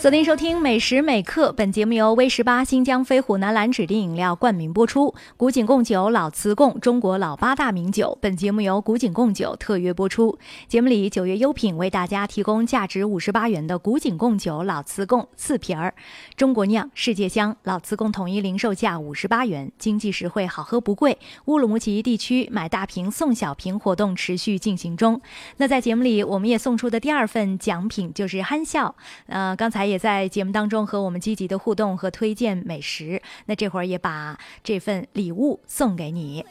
锁定收听美食美客，本节目由威18新疆飞虎南蓝指定饮料冠名播出。古井贡酒老瓷贡，中国老8大名酒。本节目由古井贡酒特约播出。节目里9月优品为大家提供价值58元的古井贡酒老瓷贡4瓶儿，中国酿，世界香。老瓷贡统一零售价58元，经济实惠，好喝不贵。乌鲁木齐地区买大瓶送小瓶活动持续进行中。那在节目里，我们也送出的第2份奖品就是憨笑。刚才也在节目当中和我们积极的互动和推荐美食，那这会儿也把这份礼物送给你。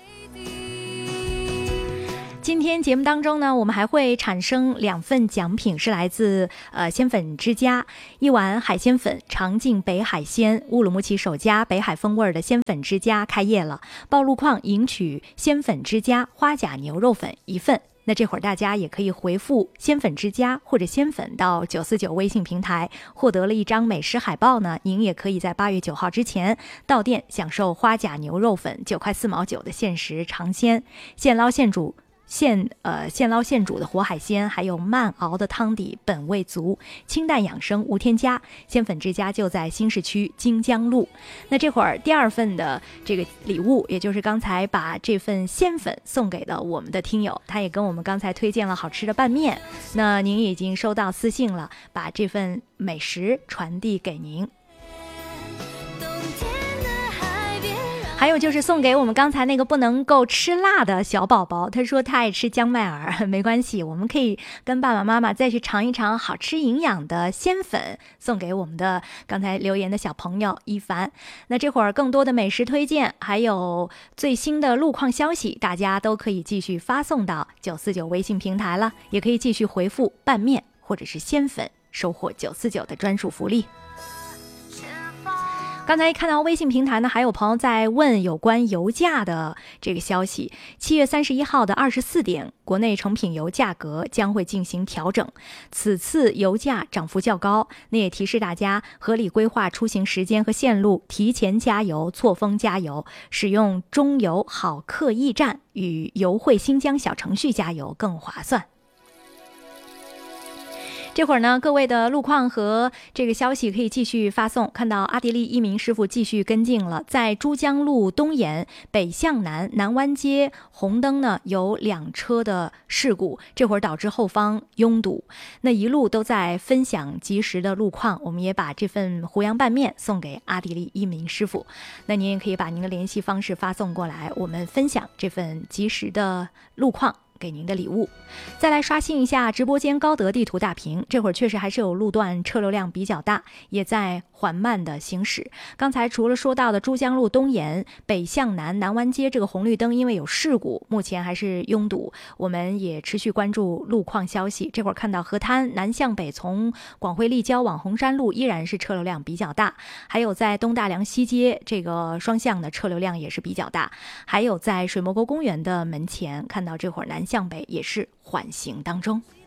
今天节目当中呢，我们还会产生2份奖品，是来自鲜粉之家，1碗海鲜粉，尝尽北海鲜，乌鲁木齐首家北海风味的鲜粉之家开业了，报路况赢取鲜粉之家花甲牛肉粉1份。那这会儿大家也可以回复鲜粉之家或者鲜粉到949微信平台，获得了一张美食海报呢，您也可以在8月9号之前到店享受花甲牛肉粉9块4毛9的限时尝鲜，现捞现煮现捞现煮的活海鲜，还有慢熬的汤底，本味足，清淡养生无添加。鲜粉之家就在新市区金江路。那这会儿第2份的这个礼物，也就是刚才把这份鲜粉送给了我们的听友，他也跟我们刚才推荐了好吃的拌面，那您已经收到私信了，把这份美食传递给您。还有就是送给我们刚才那个不能够吃辣的小宝宝，他说他爱吃姜麦耳，没关系，我们可以跟爸爸妈妈再去尝一尝好吃营养的鲜粉，送给我们的刚才留言的小朋友一凡。那这会儿更多的美食推荐还有最新的路况消息，大家都可以继续发送到949微信平台了，也可以继续回复拌面或者是鲜粉，收获949的专属福利。刚才看到微信平台呢，还有朋友在问有关油价的这个消息。7月31号的24点，国内成品油价格将会进行调整。此次油价涨幅较高，那也提示大家合理规划出行时间和线路，提前加油、错峰加油，使用中油好客驿站与油汇新疆小程序加油更划算。这会儿呢，各位的路况和这个消息可以继续发送。看到阿迪力一名师傅继续跟进了，在珠江路东沿北向南南湾街红灯呢有2车的事故，这会儿导致后方拥堵。那一路都在分享及时的路况，我们也把这份胡杨拌面送给阿迪力一名师傅。那您也可以把您的联系方式发送过来，我们分享这份及时的路况给您的礼物。再来刷新一下直播间高德地图大屏，这会儿确实还是有路段车流量比较大，也在缓慢的行驶。刚才除了说到的珠江路东沿北向南南湾街这个红绿灯因为有事故，目前还是拥堵，我们也持续关注路况消息。这会儿看到河滩南向北从广汇立交往红山路依然是车流量比较大，还有在东大梁西街这个双向的车流量也是比较大，还有在水磨沟公园的门前看到这会儿南向北也是缓行当中。